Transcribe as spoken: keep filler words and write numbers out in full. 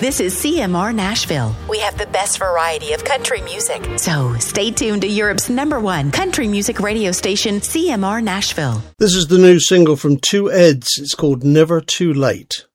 This is C M R Nashville. We have the best variety of country music. So stay tuned to Europe's number one country music radio station, C M R Nashville. This is the new single from Two Eds. It's called Never Too Late.